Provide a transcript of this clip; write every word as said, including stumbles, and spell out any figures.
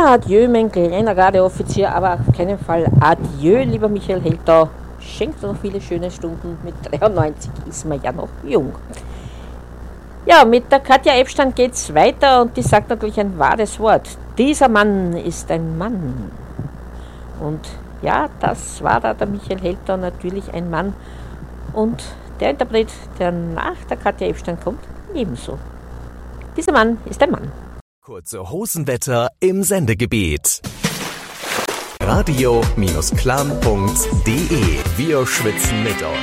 Ja, adieu, mein kleiner Gardeoffizier, aber auf keinen Fall adieu, lieber Michael Helter. Schenkt noch viele schöne Stunden. Mit dreiundneunzig ist man ja noch jung. Ja, mit der Katja Ebstein geht's weiter und die sagt natürlich ein wahres Wort. Dieser Mann ist ein Mann. Und ja, das war da der Michael Helter, natürlich ein Mann. Und der Interpret, der nach der Katja Ebstein kommt, ebenso. Dieser Mann ist ein Mann. Kurze Hosenwetter im Sendegebiet. radio Bindestrich klam punkt de. Wir schwitzen mit euch.